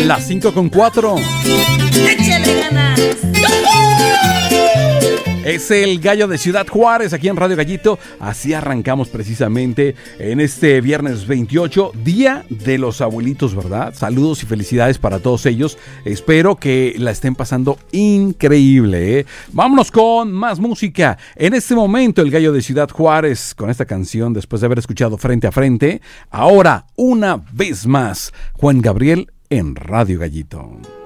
Las 5:04. Échale ganas. Es el Gallo de Ciudad Juárez, aquí en Radio Gallito. Así arrancamos precisamente en este viernes 28, Día de los Abuelitos, ¿verdad? Saludos y felicidades para todos ellos. Espero que la estén pasando increíble, ¿eh? Vámonos con más música. En este momento, el Gallo de Ciudad Juárez, con esta canción, después de haber escuchado Frente a Frente. Ahora, una vez más, Juan Gabriel en Radio Gallito.